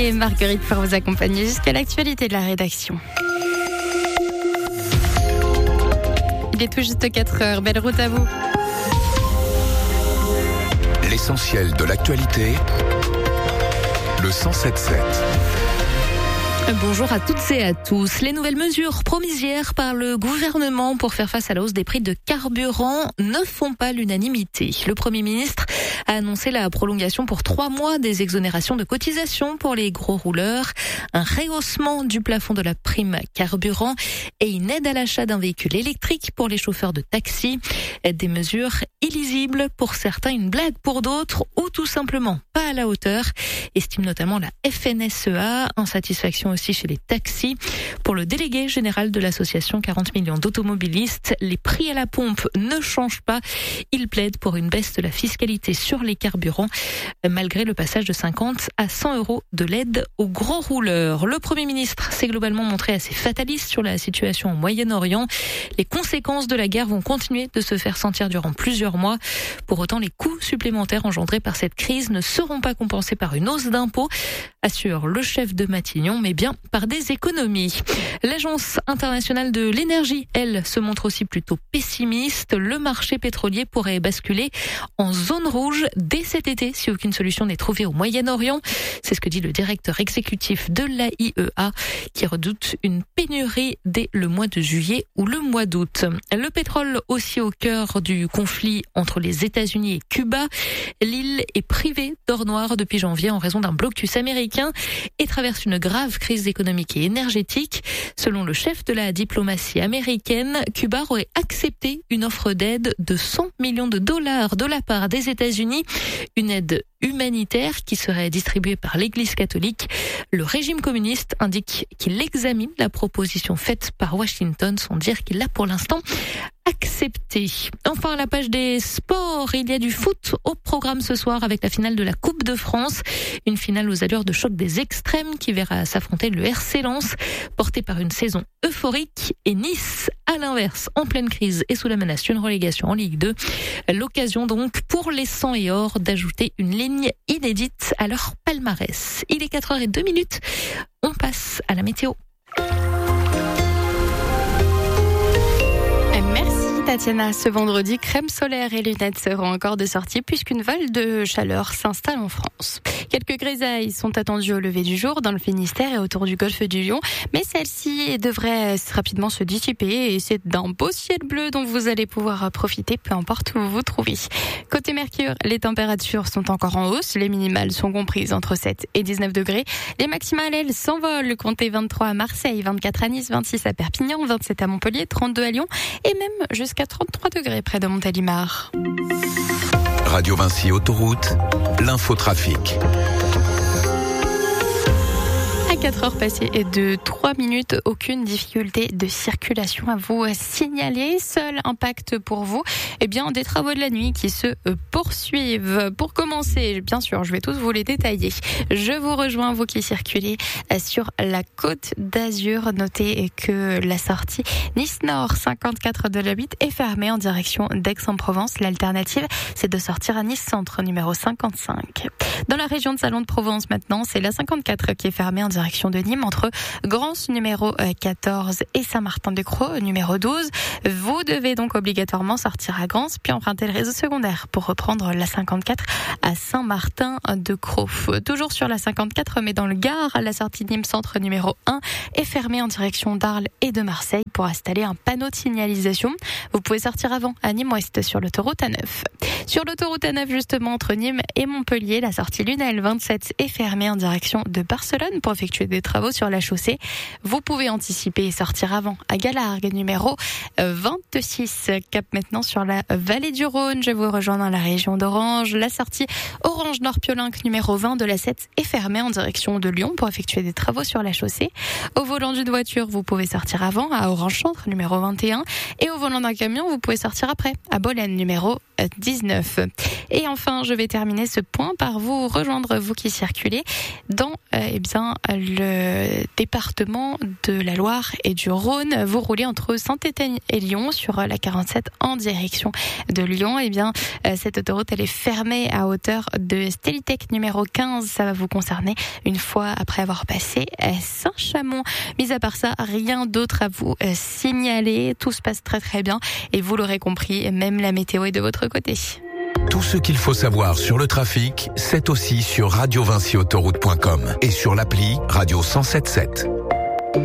Et Marguerite pour vous accompagner jusqu'à l'actualité de la rédaction. Il est tout juste 4 heures. Belle route à vous. L'essentiel de l'actualité, le 107.7. Bonjour à toutes et à tous. Les nouvelles mesures promises hier par le gouvernement pour faire face à la hausse des prix de carburant ne font pas l'unanimité. Le Premier ministre a annoncé la prolongation pour 3 mois des exonérations de cotisations pour les gros rouleurs, un rehaussement du plafond de la prime carburant et une aide à l'achat d'un véhicule électrique pour les chauffeurs de taxi. Des mesures illisibles pour certains, une blague pour d'autres ou tout simplement pas à la hauteur, estime notamment la FNSEA. Insatisfaction aussi chez les taxis. Pour le délégué général de l'association 40 millions d'automobilistes, les prix à la pompe ne changent pas. Il plaide pour une baisse de la fiscalité sur les carburants, malgré le passage de 50 à 100 euros de l'aide aux gros rouleurs. Le Premier ministre s'est globalement montré assez fataliste sur la situation au Moyen-Orient. Les conséquences de la guerre vont continuer de se faire sentir durant plusieurs mois. Pour autant, les coûts supplémentaires engendrés par cette crise ne seront pas compensés par une hausse d'impôts, assure le chef de Matignon, mais bien par des économies. L'Agence internationale de l'énergie, elle, se montre aussi plutôt pessimiste. Le marché pétrolier pourrait basculer en zone rouge dès cet été si aucune solution n'est trouvée au Moyen-Orient. C'est ce que dit le directeur exécutif de l'AIEA qui redoute une pénurie dès le mois de juillet ou le mois d'août. Le pétrole aussi au cœur du conflit entre les États-Unis et Cuba. L'île est privée d'or noir depuis janvier en raison d'un blocus américain et traverse une grave crise économique et énergétique. Selon le chef de la diplomatie américaine, Cuba aurait accepté une offre d'aide de 100 millions de dollars de la part des États-Unis, une aide humanitaire qui serait distribuée par l'Église catholique. Le régime communiste indique qu'il examine la proposition faite par Washington sans dire qu'il l'a pour l'instant accepté. Enfin, à la page des sports, il y a du foot au programme ce soir avec la finale de la Coupe de France. Une finale aux allures de choc des extrêmes qui verra s'affronter le RC Lens, porté par une saison euphorique, et Nice, à l'inverse, en pleine crise et sous la menace d'une relégation en Ligue 2. L'occasion donc pour les 100 et or d'ajouter une ligne inédite à leur palmarès. Il est 4h02. On passe à la météo. Tatiana, ce vendredi, crème solaire et lunettes seront encore de sortie puisqu'une vague de chaleur s'installe en France. Quelques grisailles sont attendues au lever du jour dans le Finistère et autour du golfe du Lion, mais celle-ci devrait rapidement se dissiper et c'est d'un beau ciel bleu dont vous allez pouvoir profiter peu importe où vous vous trouvez. Côté Mercure, les températures sont encore en hausse, les minimales sont comprises entre 7 et 19 degrés. Les maximales, elles, s'envolent, comptez 23 à Marseille, 24 à Nice, 26 à Perpignan, 27 à Montpellier, 32 à Lyon et même jusqu'à 33 degrés près de Montélimar. Radio Vinci Autoroute, l'infotrafic. À 4 heures passées et de 3 minutes, aucune difficulté de circulation à vous signaler. Seul impact pour vous, des travaux de la nuit qui se poursuivent. Pour commencer, bien sûr, je vais tous vous les détailler. Je vous rejoins, vous qui circulez sur la Côte d'Azur. Notez que la sortie Nice-Nord 54 de la 8 est fermée en direction d'Aix-en-Provence. L'alternative, c'est de sortir à Nice-Centre, numéro 55. Dans la région de Salon-de-Provence maintenant, c'est la 54 qui est fermée en direction de Nîmes entre Grance numéro 14 et Saint-Martin-de-Crau numéro 12. Vous devez donc obligatoirement sortir à Grance puis emprunter le réseau secondaire pour reprendre la 54 à Saint-Martin-de-Crau. Toujours sur la 54 mais dans le Gard, la sortie Nîmes-Centre numéro 1 est fermée en direction d'Arles et de Marseille pour installer un panneau de signalisation. Vous pouvez sortir avant à Nîmes-Ouest sur l'autoroute A9. Sur l'autoroute A9 justement entre Nîmes et Montpellier, la sortie Lunel 27 est fermée en direction de Barcelone pour effectuer des travaux sur la chaussée. Vous pouvez anticiper et sortir avant à Galargues numéro 26. Cap maintenant sur la vallée du Rhône. Je vous rejoins dans la région d'Orange. La sortie Orange Nord-Piolinque numéro 20 de la 7 est fermée en direction de Lyon pour effectuer des travaux sur la chaussée. Au volant d'une voiture, vous pouvez sortir avant à Orange Centre numéro 21 et au volant d'un camion, vous pouvez sortir après à Bolène numéro 19. Et enfin, je vais terminer ce point par vous rejoindre, vous qui circulez dans le département de la Loire et du Rhône. Vous roulez entre Saint-Étienne et Lyon sur la 47 en direction de Lyon. Cette autoroute, elle est fermée à hauteur de Stélitech numéro 15. Ça va vous concerner une fois après avoir passé Saint-Chamond. Mis à part ça, rien d'autre à vous signaler. Tout se passe très très bien et vous l'aurez compris, même la météo est de votre côté. Tout ce qu'il faut savoir sur le trafic, c'est aussi sur radiovinciautoroute.com et sur l'appli Radio 107.7.